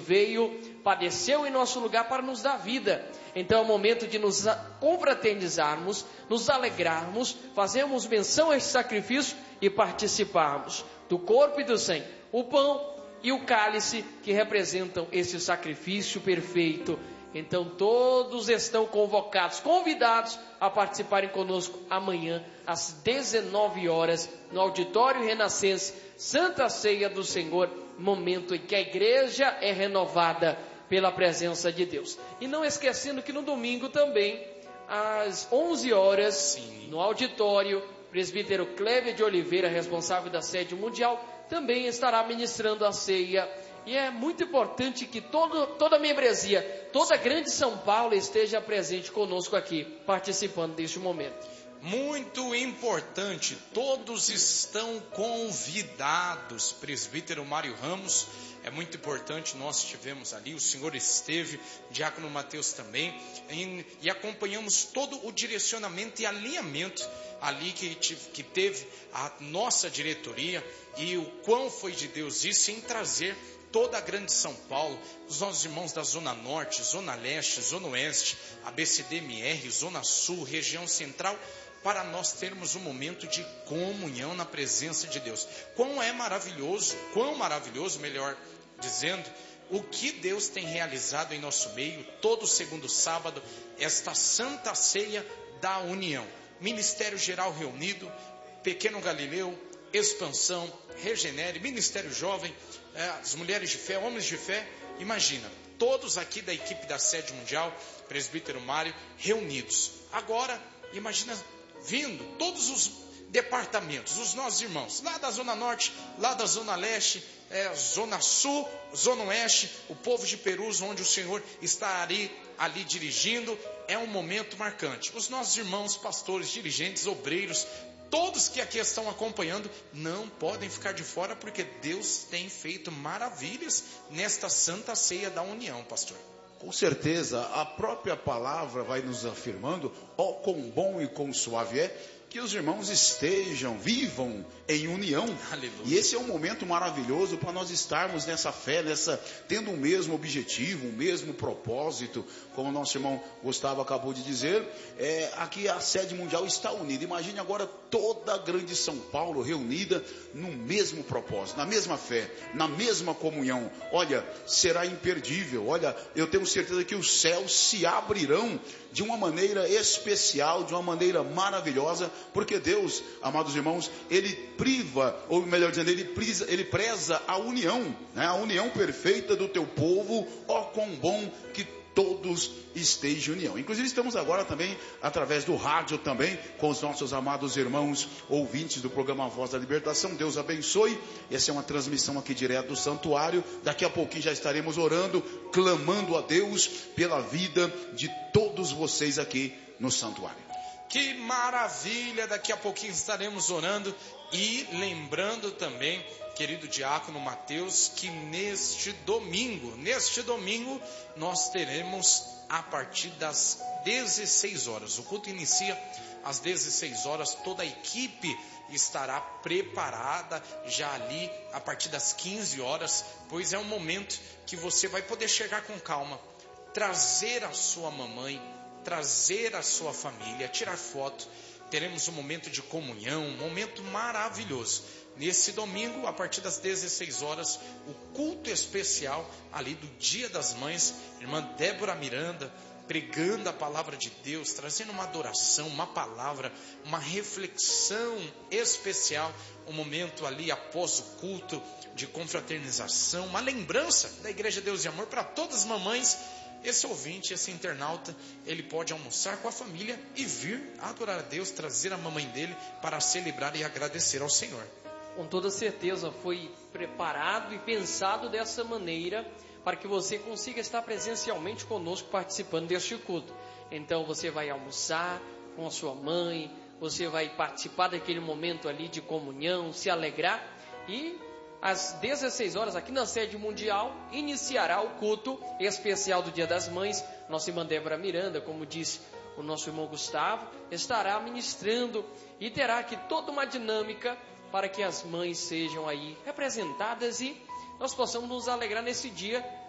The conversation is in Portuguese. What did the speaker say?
veio, padeceu em nosso lugar para nos dar vida. Então é o momento de nos confraternizarmos, nos alegrarmos, fazermos menção a esse sacrifício e participarmos do corpo e do sangue, o pão e o cálice que representam esse sacrifício perfeito. Então todos estão convocados, convidados a participarem conosco amanhã às 19 horas no Auditório Renascense, Santa Ceia do Senhor, momento em que a igreja é renovada pela presença de Deus. E não esquecendo que no domingo também, às 11 horas, no auditório, presbítero Cléber de Oliveira, responsável da sede mundial, também estará ministrando a ceia. E é muito importante que toda a membresia, toda a grande São Paulo esteja presente conosco aqui, participando deste momento. Muito importante, todos estão convidados. Presbítero Mário Ramos, é muito importante, nós estivemos ali, o senhor esteve, o diácono Mateus também, e acompanhamos todo o direcionamento e alinhamento ali que teve a nossa diretoria, e o quão foi de Deus isso em trazer toda a grande São Paulo, os nossos irmãos da Zona Norte, Zona Leste, Zona Oeste, ABCDMR, Zona Sul, região central, para nós termos um momento de comunhão na presença de Deus. Quão maravilhoso, melhor dizendo, o que Deus tem realizado em nosso meio, todo segundo sábado, esta Santa Ceia da União. Ministério Geral reunido, Pequeno Galileu, Expansão, Regenere, Ministério Jovem, as mulheres de fé, homens de fé, imagina, todos aqui da equipe da sede mundial, presbítero Mário, reunidos. Agora, imagina vindo todos os departamentos, os nossos irmãos, lá da Zona Norte, lá da Zona Leste, Zona Sul, Zona Oeste, o povo de Perus, onde o Senhor está ali dirigindo, é um momento marcante. Os nossos irmãos, pastores, dirigentes, obreiros, todos que aqui estão acompanhando, não podem ficar de fora, porque Deus tem feito maravilhas nesta Santa Ceia da União, pastor. Com certeza, a própria palavra vai nos afirmando, ó, quão bom e quão suave é, que os irmãos vivam em união. Aleluia. E esse é um momento maravilhoso para nós estarmos nessa fé, tendo o mesmo objetivo, o mesmo propósito, como o nosso irmão Gustavo acabou de dizer, aqui a sede mundial está unida. Imagine agora toda a grande São Paulo reunida no mesmo propósito, na mesma fé, na mesma comunhão. Olha, será imperdível. Olha, eu tenho certeza que os céus se abrirão de uma maneira especial, de uma maneira maravilhosa, porque Deus, amados irmãos, Ele priva, ou melhor dizendo, Ele preza a união, né? A união perfeita do teu povo. Ó, quão bom que todos estejam em união. Inclusive estamos agora também, através do rádio também, com os nossos amados irmãos ouvintes do programa Voz da Libertação. Deus abençoe. Essa é uma transmissão aqui direto do santuário. Daqui a pouquinho já estaremos orando, clamando a Deus pela vida de todos vocês aqui no santuário. Que maravilha, daqui a pouquinho estaremos orando e lembrando também, querido diácono Mateus, que neste domingo nós teremos a partir das 16 horas, o culto inicia às 16 horas, toda a equipe estará preparada já ali a partir das 15 horas, pois é um momento que você vai poder chegar com calma, trazer a sua mamãe, trazer a sua família, tirar foto. Teremos um momento de comunhão, um momento maravilhoso. Nesse domingo, a partir das 16 horas, o culto especial ali do Dia das Mães, irmã Débora Miranda, pregando a palavra de Deus, trazendo uma adoração, uma palavra, uma reflexão especial, um momento ali após o culto de confraternização, uma lembrança da Igreja Deus e Amor para todas as mamães. Esse ouvinte, esse internauta, ele pode almoçar com a família e vir adorar a Deus, trazer a mamãe dele para celebrar e agradecer ao Senhor. Com toda certeza foi preparado e pensado dessa maneira para que você consiga estar presencialmente conosco participando deste culto. Então você vai almoçar com a sua mãe, você vai participar daquele momento ali de comunhão, se alegrar, e às 16 horas, aqui na sede mundial, iniciará o culto especial do Dia das Mães. Nossa irmã Débora Miranda, como disse o nosso irmão Gustavo, estará ministrando e terá aqui toda uma dinâmica para que as mães sejam aí representadas e nós possamos nos alegrar nesse dia